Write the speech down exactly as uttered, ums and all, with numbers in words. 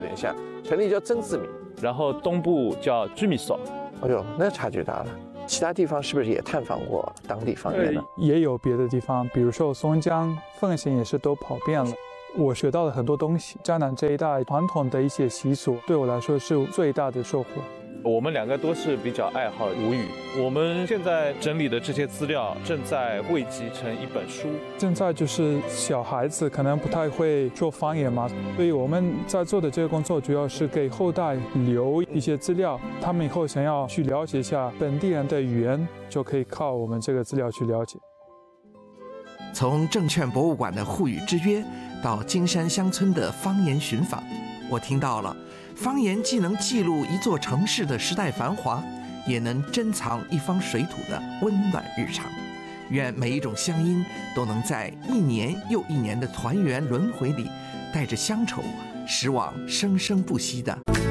有点像，城里叫曾字米， 然后东部叫居米索。 哎呦，那差距大了。其他地方是不是也探访过当地方言呢？ 也有别的地方，比如说松江、奉贤也是都跑遍了。我学到了很多东西，江南这一带传统的一些习俗，对我来说是最大的收获。 我们两个都是比较爱好吴语，我们现在整理的这些资料正在汇集成一本书。 现在就是小孩子可能不太会说方言嘛，所以我们在做的这个工作主要是给后代留一些资料，他们以后想要去了解一下本地人的语言，就可以靠我们这个资料去了解。 从证券博物馆的沪语之约到金山乡村的方言寻访，我听到了方言既能记录一座城市的时代繁华，也能珍藏一方水土的温暖日常。愿每一种乡音都能在一年又一年的团圆轮回里，带着乡愁，驶往生生不息的